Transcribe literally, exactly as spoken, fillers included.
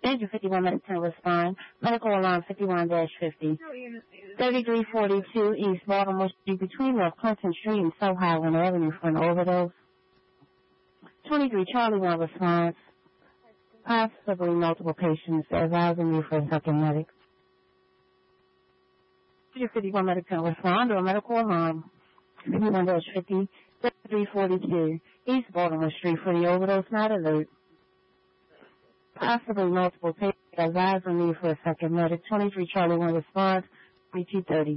Danger fifty-one, medic ten respond. Medical alarm fifty-one dash fifty. thirty-three forty-two East Baltimore Street between North Clinton Street and South Highland Avenue for an overdose. twenty-three Charlie one response. Possibly multiple patients advising you for a second medic. Danger fifty-one, medic ten respond or medical alarm fifty-one dash fifty. thirty-three forty-two East Baltimore Street for the overdose not alert. Possibly multiple patients advising you for a second medic. twenty-three Charlie one response. twenty-two thirty.